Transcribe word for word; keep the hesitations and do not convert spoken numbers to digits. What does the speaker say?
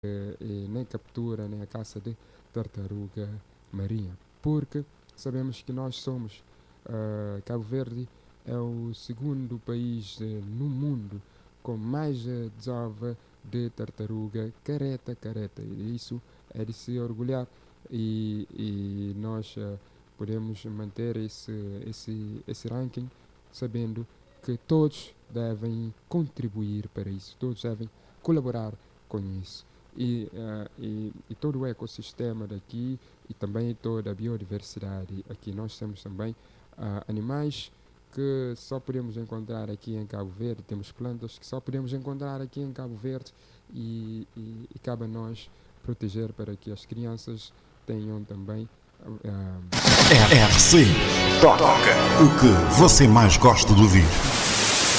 e nem captura, nem a caça de tartaruga marinha, porque sabemos que nós somos, uh, Cabo Verde é o segundo país uh, no mundo com mais uh, desova de tartaruga careta, careta, e isso é de se orgulhar, e, e nós uh, podemos manter esse, esse, esse ranking sabendo que todos devem contribuir para isso, todos devem colaborar com isso. E, uh, e, e todo o ecossistema daqui e também toda a biodiversidade aqui. Nós temos também uh, animais que só podemos encontrar aqui em Cabo Verde, temos plantas que só podemos encontrar aqui em Cabo Verde, e, e, e cabe a nós proteger para que as crianças tenham também uh, R C Toca, o que você mais gosta de ouvir.